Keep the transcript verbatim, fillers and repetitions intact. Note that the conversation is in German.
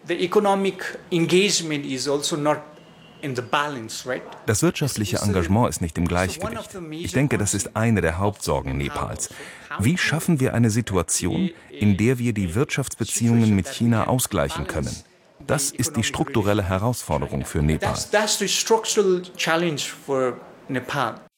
Das wirtschaftliche Engagement ist nicht im Gleichgewicht. Ich denke, das ist eine der Hauptsorgen Nepals. Wie schaffen wir eine Situation, in der wir die Wirtschaftsbeziehungen mit China ausgleichen können? Das ist die strukturelle Herausforderung für Nepal.